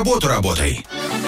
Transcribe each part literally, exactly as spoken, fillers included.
работу работай.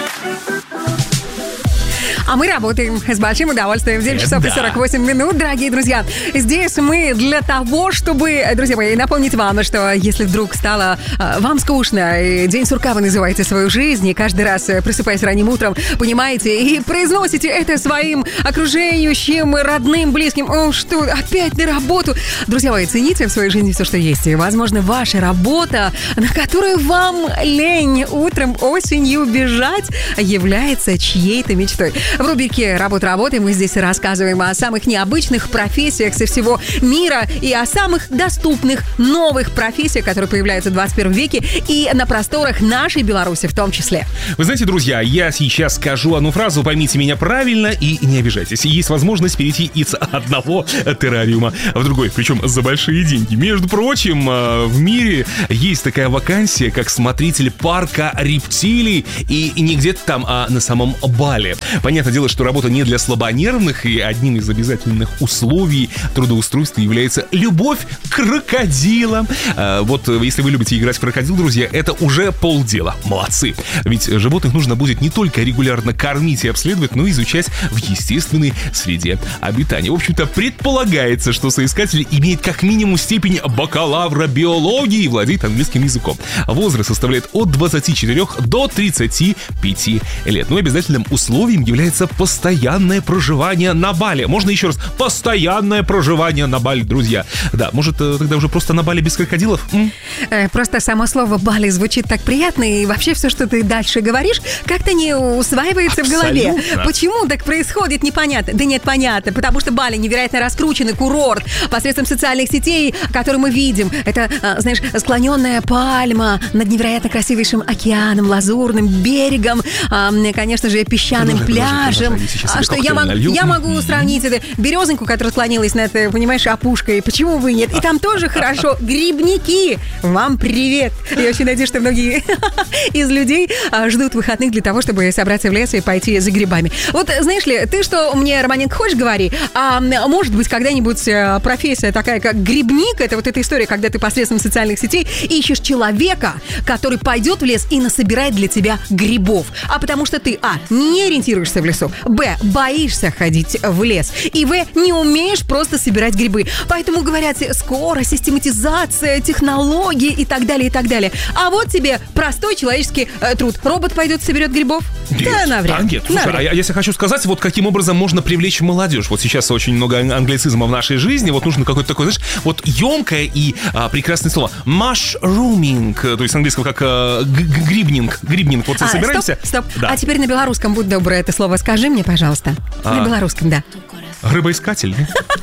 А мы работаем с большим удовольствием. девять часов и сорок восемь минут, дорогие друзья. Здесь мы для того, чтобы, друзья мои, напомнить вам, что если вдруг стало э, вам скучно, и день сурка вы называете свою жизнь, и каждый раз, просыпаясь ранним утром, понимаете, и произносите это своим окружающим, родным, близким, о, что, опять на работу. Друзья мои, цените в своей жизни все, что есть. И, возможно, ваша работа, на которую вам лень утром, осенью бежать, является чьей-то мечтой. В рубрике «Работа-работай» мы здесь рассказываем о самых необычных профессиях со всего мира и о самых доступных новых профессиях, которые появляются в двадцать первом веке и на просторах нашей Беларуси в том числе. Вы знаете, друзья, я сейчас скажу одну фразу, поймите меня правильно и не обижайтесь. Есть возможность перейти из одного террариума в другой, причем за большие деньги. Между прочим, в мире есть такая вакансия, как смотритель парка рептилий, и не где-то там, а на самом Бали. Понятное дело, что работа не для слабонервных, и одним из обязательных условий трудоустройства является любовь к крокодилам. А, вот если вы любите играть в крокодил, друзья, это уже полдела. Молодцы. Ведь животных нужно будет не только регулярно кормить и обследовать, но и изучать в естественной среде обитания. В общем-то, предполагается, что соискатель имеет как минимум степень бакалавра биологии и владеет английским языком. Возраст составляет от двадцати четырёх до тридцати пяти лет. Но обязательным условием является постоянное проживание на Бали. Можно еще раз? Постоянное проживание на Бали, друзья. Да, может, тогда уже просто на Бали без крокодилов? М? Просто само слово «Бали» звучит так приятно, и вообще все, что ты дальше говоришь, как-то не усваивается Абсолютно. В голове. Почему так происходит, непонятно. Да нет, понятно, потому что Бали невероятно раскрученный курорт посредством социальных сетей, которые мы видим. Это, знаешь, склоненная пальма над невероятно красивейшим океаном, лазурным берегом, конечно же, песчаным пляжем. А что я могу, я могу сравнить это березоньку, которая склонилась над, понимаешь, опушкой. Почему бы и нет? И там тоже хорошо. Грибники, вам привет. Я очень надеюсь, что многие из людей ждут выходных для того, чтобы собраться в лес и пойти за грибами. Вот, знаешь ли, ты что мне, Романенко, хочешь, говори, а может быть, когда-нибудь профессия такая, как грибник, это вот эта история, когда ты посредством социальных сетей ищешь человека, который пойдет в лес и насобирает для тебя грибов. А потому что ты, а, не ориентируешься в лесу, б, боишься ходить в лес, и в, не умеешь просто собирать грибы. Поэтому говорят, скоро систематизация, технологии и так далее, и так далее. А вот тебе простой человеческий э, труд. Робот пойдет соберет грибов? Нет, да, навряд. А нет, слушай, навряд. А я, я хочу сказать, вот каким образом можно привлечь молодежь. Вот сейчас очень много англицизма в нашей жизни, вот нужно какое-то такое, знаешь, вот емкое и а, прекрасное слово. Mushrooming, то есть с английского как а, грибнинг. Грибнинг. Вот а, собираемся. Стоп, стоп. Да. А теперь на белорусском, будь добрый, это слово скажи мне, пожалуйста. А, на белорусском, да. Рыбоискатель.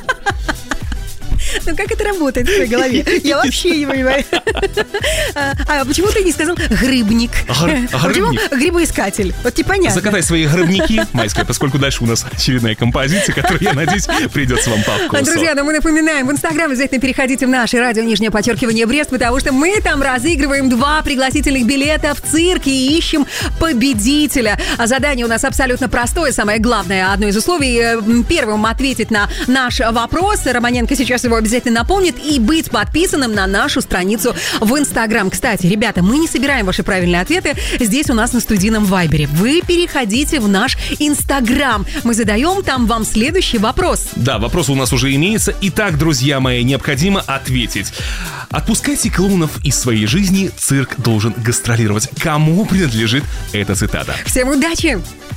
Ну, как это работает в твоей голове? Я вообще не понимаю. А почему ты не сказал грибник? Почему грибоискатель? Вот тебе понятно. Закатай свои грибники, Майская, поскольку дальше у нас очередная композиция, которая, я надеюсь, придется вам по вкусу. Друзья, но мы напоминаем, в Инстаграм обязательно переходите в наше радио нижнее подчеркивание Брест, потому что мы там разыгрываем два пригласительных билета в цирк и ищем победителя. А задание у нас абсолютно простое, самое главное, одно из условий. Первым ответить на наш вопрос. Романенко сейчас его обязательно напомнит, и быть подписанным на нашу страницу в Инстаграм. Кстати, ребята, мы не собираем ваши правильные ответы здесь у нас на студийном Вайбере. Вы переходите в наш Инстаграм. Мы задаем там вам следующий вопрос. Да, вопрос у нас уже имеется. Итак, друзья мои, необходимо ответить. Отпускайте клоунов из своей жизни, цирк должен гастролировать. Кому принадлежит эта цитата? Всем удачи!